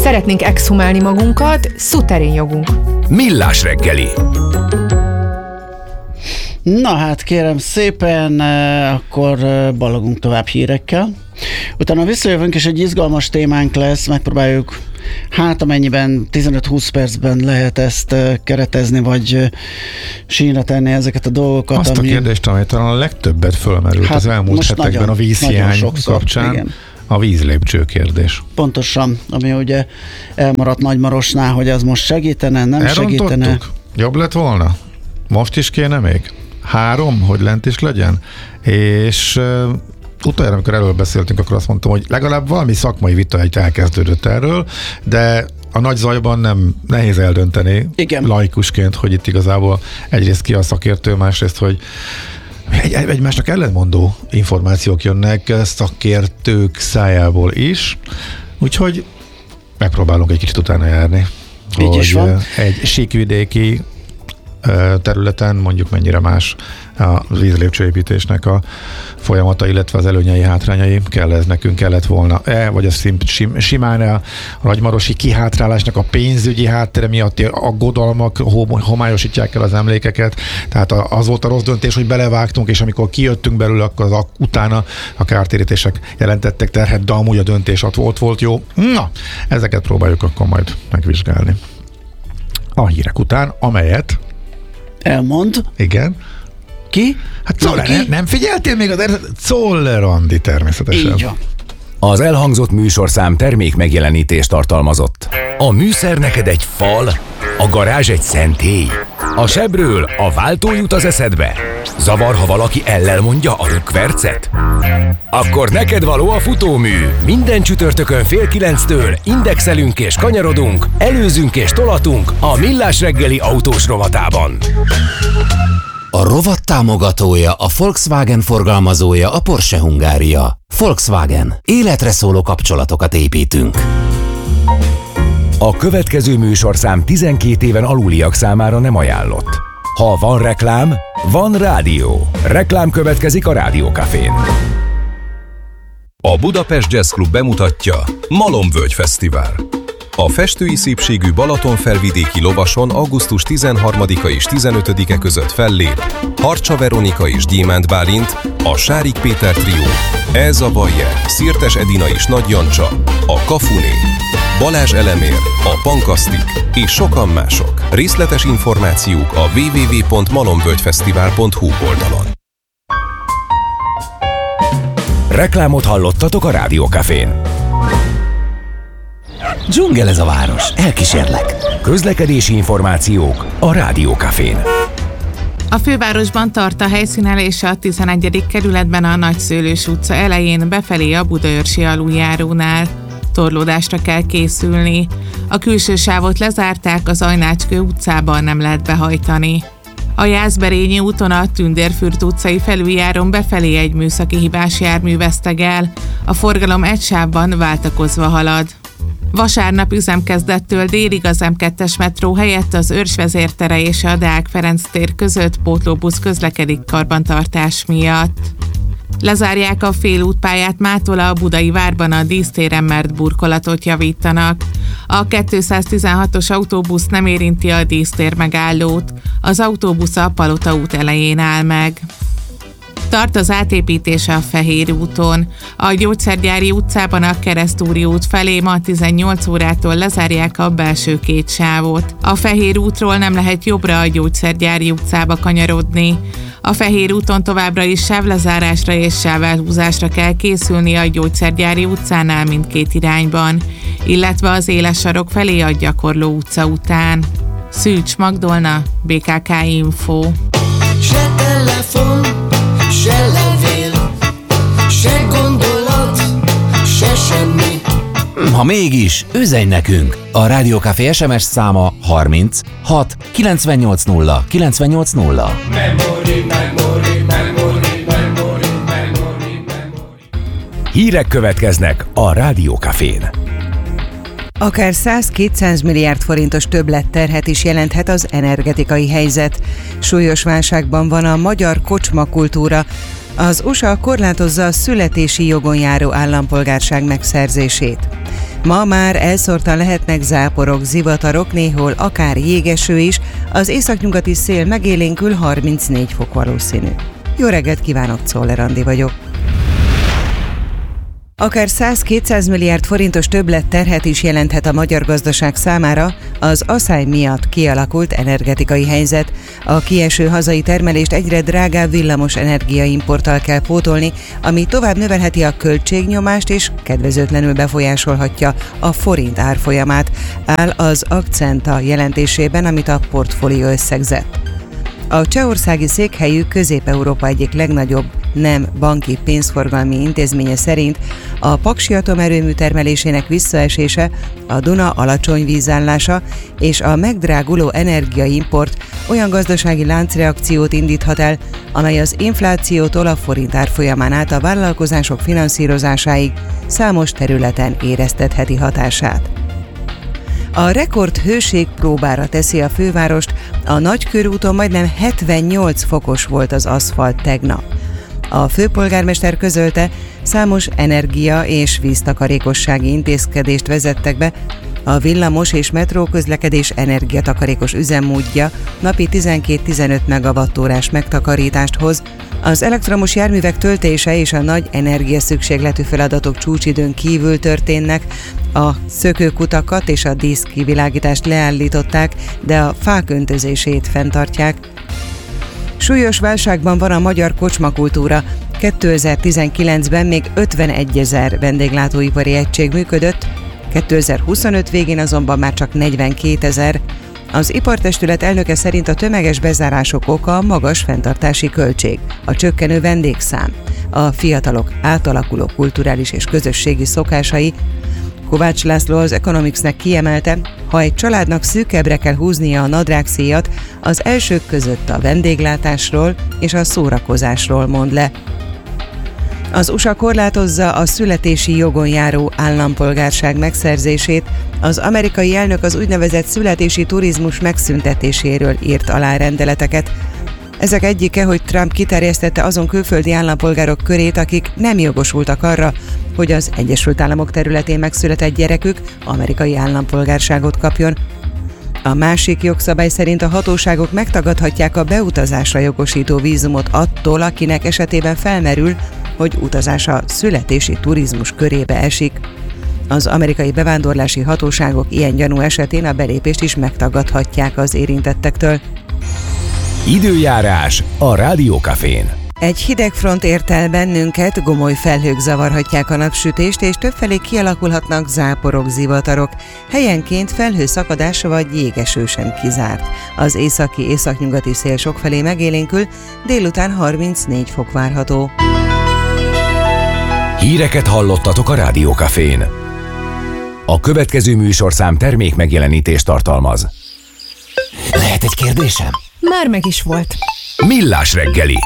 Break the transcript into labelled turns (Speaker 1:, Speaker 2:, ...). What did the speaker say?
Speaker 1: Szeretnénk exhumálni magunkat, szuterén jogunk.
Speaker 2: Millás reggeli.
Speaker 3: Na hát kérem szépen, akkor ballagunk tovább hírekkel. Utána visszajövünk, és egy izgalmas témánk lesz, megpróbáljuk amennyiben 15-20 percben lehet ezt keretezni, vagy sínre tenni ezeket a dolgokat.
Speaker 4: Azt a kérdést, amely talán a legtöbbet fölmerült az elmúlt hetekben a vízhiány kapcsán. Igen. A vízlépcső kérdés.
Speaker 3: Pontosan, ami ugye elmaradt Nagymarosnál, hogy az most segítene, nem segítene.
Speaker 4: Jobb lett volna? Most is kéne még? 3, hogy lent is legyen? És utoljára, amikor erről beszéltünk, akkor azt mondtam, hogy legalább valami szakmai vita elkezdődött erről, de a nagy zajban nem nehéz eldönteni laikusként, hogy itt igazából egyrészt ki a szakértő, másrészt, hogy egymásnak ellentmondó információk jönnek szakértők szájából is, úgyhogy megpróbálunk egy kicsit utána járni.
Speaker 3: Így is van.
Speaker 4: Egy síkvidéki területen mondjuk mennyire más a vízlépcsőépítésnek a folyamata, illetve az előnyei, hátrányai, kellett volna vagy a simán a nagymarosi kihátrálásnak a pénzügyi háttere miatti aggodalmak homályosítják el az emlékeket, tehát az volt a rossz döntés, hogy belevágtunk, és amikor kijöttünk belőle, akkor utána a kártérítések jelentettek terhet, de amúgy a döntés ott volt jó. Na, ezeket próbáljuk akkor majd megvizsgálni a hírek után, amelyet
Speaker 3: elmond.
Speaker 4: Igen.
Speaker 3: Ki?
Speaker 4: Hát Czoller, nem figyeltél még az Czoller Andi természetesen.
Speaker 3: Így van.
Speaker 2: Az elhangzott műsorszám termék megjelenítést tartalmazott. A műszer neked egy fal, a garázs egy szentély. A sebről a váltó jut az eszedbe. Zavar, ha valaki ellel mondja a rökkvercet? Akkor neked való a futómű. Minden csütörtökön 8:30 indexelünk és kanyarodunk, előzünk és tolatunk a Millás reggeli autós rovatában.
Speaker 5: A rovat támogatója, a Volkswagen forgalmazója, a Porsche Hungária. Volkswagen. Életre szóló kapcsolatokat építünk.
Speaker 2: A következő műsorszám 12 éven aluliak számára nem ajánlott. Ha van reklám, van rádió. Reklám következik a Rádió Cafén.
Speaker 6: A Budapest Jazz Club bemutatja Malomvölgy Fesztivál. A festői szépségű Balatonfelvidéki lovason augusztus 13-a és 15-e között fellép Harcsa Veronika és Gyémánt Bálint, a Sárik Péter trió, Elza Bayer, Szirtes Edina és Nagy Jancsa, a Kafuné, Balázs Elemér, a Pankasztik és sokan mások. Részletes információk a www.malomvölgyfesztivál.hu oldalon.
Speaker 2: Reklámot hallottatok a Rádió Cafén.
Speaker 5: Dzsungel ez a város, elkísérlek.
Speaker 2: Közlekedési információk a Rádió Cafén.
Speaker 7: A fővárosban tart a helyszínelése a 11. kerületben a Nagyszőlős utca elején befelé a Budaörsi aluljárónál. Torlódásra kell készülni. A külső sávot lezárták, az Ajnácskő utcában nem lehet behajtani. A Jászberényi úton a Tündérfürt utcai felüljárón befelé egy műszaki hibás jármű vesztegel. A forgalom egy sávban váltakozva halad. Vasárnap üzemkezdettől délig az M2-es metró helyett az Őrs vezértere és a Deák Ferenc tér között pótlóbusz közlekedik karbantartás miatt. Lezárják a félútpályát mától a Budai Várban a dísztéren, mert burkolatot javítanak. A 216-os autóbusz nem érinti a dísztér megállót. Az autóbusz a Palota út elején áll meg. Tart az átépítése a Fehér úton. A Gyógyszergyári utcában a Keresztúri út felé ma 18 órától lezárják a belső két sávot. A Fehér útról nem lehet jobbra a Gyógyszergyári utcába kanyarodni. A Fehér úton továbbra is sávlezárásra és sávelhúzásra kell készülni a Gyógyszergyári utcánál mindkét irányban, illetve az Éles sarok felé a Gyakorló utca után. Szűcs Magdolna, BKK Info.
Speaker 8: Se telefon, se levél, se gondolat, se semmi.
Speaker 5: Ha mégis, üzenj nekünk! A Rádió Café SMS száma 30 6 980 980.
Speaker 2: Hírek következnek a Rádió Cafén.
Speaker 9: Akár 100-200 milliárd forintos többletterhet is jelenthet az energetikai helyzet. Súlyos válságban van a magyar kocsmakultúra. Az USA korlátozza a születési jogon járó állampolgárság megszerzését. Ma már elszórtan lehetnek záporok, zivatarok, néhol akár jégeső is, az északnyugati szél megélénkül, 34 fok valószínű. Jó reggelt kívánok, Czoller Andi vagyok. Akár 100-200 milliárd forintos többletterhet is jelenthet a magyar gazdaság számára az asszály miatt kialakult energetikai helyzet. A kieső hazai termelést egyre drágább villamos energiaimporttal kell pótolni, ami tovább növelheti a költségnyomást és kedvezőtlenül befolyásolhatja a forint árfolyamát, áll az Akcenta jelentésében, amit a portfólió összegzett. A csehországi székhelyű Közép-Európa egyik legnagyobb nem banki pénzforgalmi intézménye szerint a paksi atomerőmű termelésének visszaesése, a Duna alacsony vízállása és a megdráguló energiaimport olyan gazdasági láncreakciót indíthat el, amely az inflációtól a forint árfolyamán át a vállalkozások finanszírozásáig számos területen éreztetheti hatását. A rekord hőség próbára teszi a fővárost, a Nagykörúton majdnem 78 fokos volt az aszfalt tegnap. A főpolgármester közölte, számos energia- és víztakarékossági intézkedést vezettek be, a villamos és metró közlekedés energiatakarékos üzemmódja napi 12-15 megawattórás megtakarítást hoz, az elektromos járművek töltése és a nagy energiaszükségletű feladatok csúcsidőn kívül történnek, a szökőkutakat és a díszkivilágítást leállították, de a fák öntözését fenntartják. Súlyos válságban van a magyar kocsmakultúra. 2019-ben még 51 000 vendéglátóipari egység működött, 2025 végén azonban már csak 42 000. Az ipartestület elnöke szerint a tömeges bezárások oka a magas fenntartási költség, a csökkenő vendégszám, a fiatalok átalakuló kulturális és közösségi szokásai. Kovács László az Economicsnek kiemelte, ha egy családnak szűkebbre kell húznia a nadrágszíjat, az elsők között a vendéglátásról és a szórakozásról mond le. Az USA korlátozza a születési jogon járó állampolgárság megszerzését, az amerikai elnök az úgynevezett születési turizmus megszüntetéséről írt alá rendeleteket. Ezek egyike, hogy Trump kiterjesztette azon külföldi állampolgárok körét, akik nem jogosultak arra, hogy az Egyesült Államok területén megszületett gyerekük amerikai állampolgárságot kapjon. A másik jogszabály szerint a hatóságok megtagadhatják a beutazásra jogosító vízumot attól, akinek esetében felmerül, hogy utazása születési turizmus körébe esik. Az amerikai bevándorlási hatóságok ilyen gyanú esetén a belépést is megtagadhatják az érintettektől.
Speaker 2: Időjárás a Rádiókafén.
Speaker 9: Egy hideg front ért el bennünket, gomoly felhők zavarhatják a napsütést, és többfelé kialakulhatnak záporok, zivatarok. Helyenként felhőszakadás vagy jégeső sem kizárt. Az északi-északnyugati szél sokfelé megélénkül, délután 34 fok várható.
Speaker 2: Híreket hallottatok a Rádiókafén. A következő műsorszám termék megjelenítést tartalmaz.
Speaker 5: Lehet egy kérdésem?
Speaker 1: Már meg is volt.
Speaker 2: Millás reggeli.